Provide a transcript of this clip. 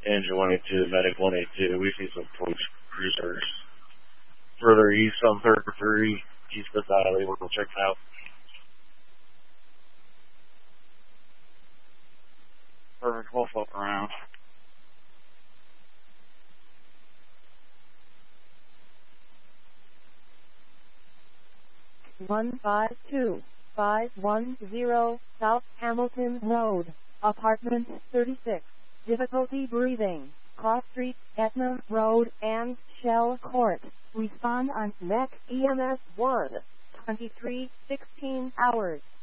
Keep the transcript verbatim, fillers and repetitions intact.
Engine one eighty-two, Medic one eighty-two. We see some police cruisers further east on thirty-three. East of Valley. We'll check it out. Perfect. We'll flip around. one five two five one zero South Hamilton Road, Apartment thirty-six. Difficulty breathing. Cross Street, Etna Road, and Shell Court. Respond on M E C E M S one, twenty-three sixteen hours.